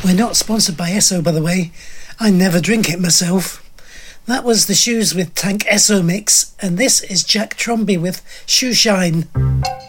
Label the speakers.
Speaker 1: We're not sponsored by Esso, by the way. I never drink it myself. That was The Shoes with Tank Esso Mix, and this is Jack Tromby with Shoe Shine.